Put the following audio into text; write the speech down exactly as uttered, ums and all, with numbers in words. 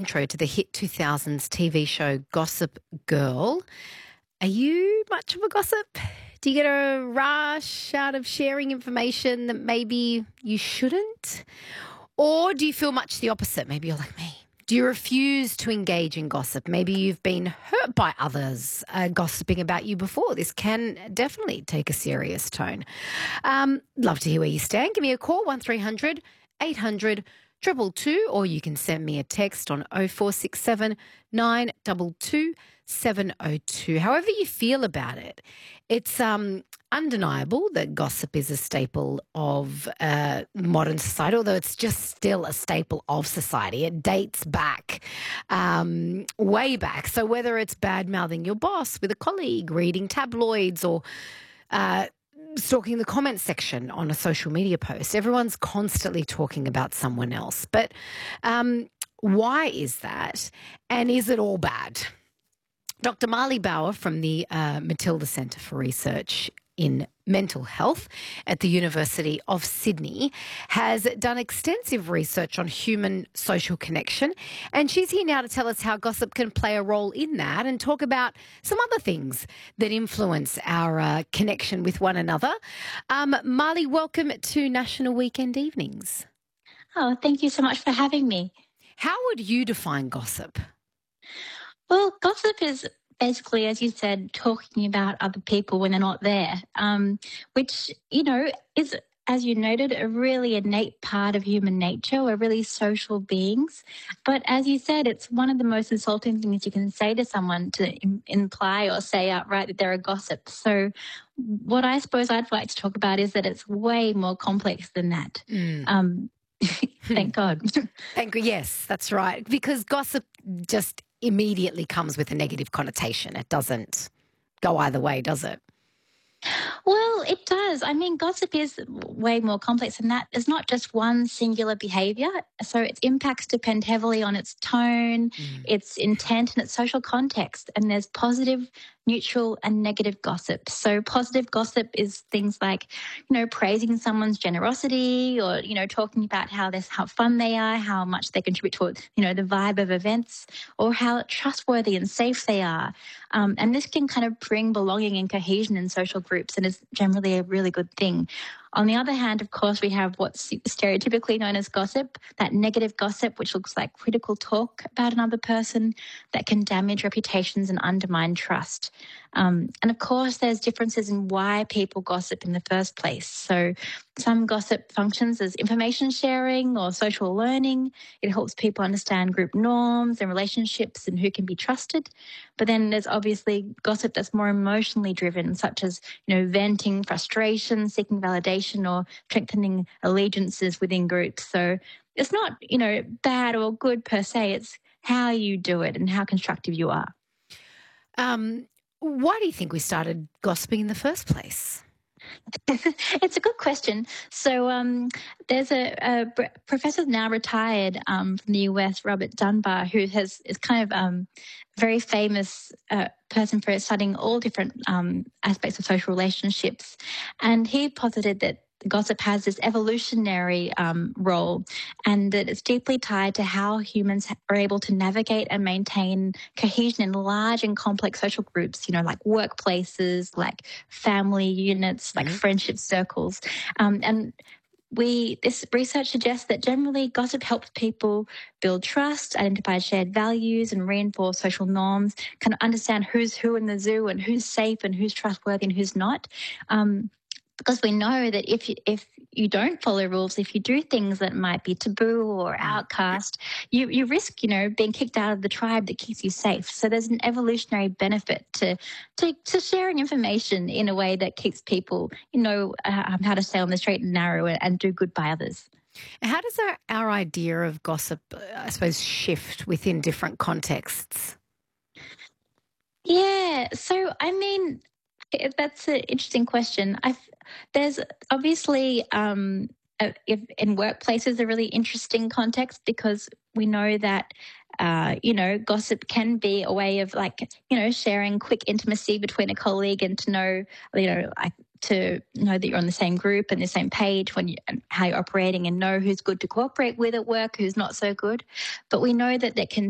intro to the hit two thousands T V show Gossip Girl. Are you much of a gossip? Do you get a rush out of sharing information that maybe you shouldn't? Or do you feel much the opposite? Maybe you're like me. Do you refuse to engage in gossip? Maybe you've been hurt by others uh, gossiping about you before. This can definitely take a serious tone. Um, love to hear where you stand. Give me a call, one three hundred eight hundred two two two, or you can send me a text on oh four six seven nine two two seven oh two. However you feel about it, it's um, undeniable that gossip is a staple of uh, modern society, although it's just still a staple of society. It dates back, um, way back. So whether it's bad-mouthing your boss with a colleague, reading tabloids, or uh, stalking the comment section on a social media post, everyone's constantly talking about someone else. But um, why is that? And is it all bad? Doctor Marley Bauer from the uh, Matilda Centre for Research in Mental Health at the University of Sydney has done extensive research on human social connection, and she's here now to tell us how gossip can play a role in that and talk about some other things that influence our uh, connection with one another. Um, Marley, welcome to National Weekend Evenings. Oh, thank you so much for having me. How would you define gossip? Well, gossip is basically, as you said, talking about other people when they're not there, um, which, you know, is, as you noted, a really innate part of human nature. We're really social beings. But as you said, it's one of the most insulting things you can say to someone, to im- imply or say outright that they're a gossip. So what I suppose I'd like to talk about is that it's way more complex than that. Mm. Um, thank God. Thank you. Yes, that's right. Because gossip just immediately comes with a negative connotation. It doesn't go either way, does it? Well, it does. I mean, gossip is way more complex than that. It's not just one singular behaviour. So its impacts depend heavily on its tone, Mm. its intent, and its social context. And there's positive, neutral, and negative gossip. So positive gossip is things like, you know, praising someone's generosity, or, you know, talking about how this, how fun they are, how much they contribute to, you know, the vibe of events, or how trustworthy and safe they are. Um, and this can kind of bring belonging and cohesion in social groups, and is generally a really good thing. On the other hand, of course, we have what's stereotypically known as gossip, that negative gossip, which looks like critical talk about another person that can damage reputations and undermine trust. Um, and of course, there's differences in why people gossip in the first place. So some gossip functions as information sharing or social learning. It helps people understand group norms and relationships and who can be trusted. But then there's obviously gossip that's more emotionally driven, such as, you know, venting frustration, seeking validation, or strengthening allegiances within groups. So it's not, you know, bad or good per se. It's how you do it and how constructive you are. Um, why do you think we started gossiping in the first place? It's a good question. So um, there's a, a br- professor now retired um, from the U S, Robert Dunbar, who has is kind of um, very famous uh, person for studying all different um, aspects of social relationships, and he posited that gossip has this evolutionary um, role, and that it's deeply tied to how humans are able to navigate and maintain cohesion in large and complex social groups, you know, like workplaces, like family units, like Mhm. friendship circles. Um, and we this research suggests that generally gossip helps people build trust, identify shared values, and reinforce social norms, kind of understand who's who in the zoo and who's safe and who's trustworthy and who's not. Um, because we know that if you, if you don't follow rules, if you do things that might be taboo or outcast, you, you risk, you know, being kicked out of the tribe that keeps you safe. So there's an evolutionary benefit to to, to sharing information in a way that keeps people, you know, uh, how to stay on the straight and narrow and, and do good by others. How does our, our idea of gossip, uh, I suppose, shift within different contexts? Yeah. So, I mean, eh, that's an interesting question. I there's obviously um, uh, if in workplaces a really interesting context, because we know that uh, you know, gossip can be a way of, like, you know, sharing quick intimacy between a colleague, and to know, you know, like, to know that you're on the same group and the same page when you, and how you're operating, and know who's good to cooperate with at work, who's not so good. But we know that that can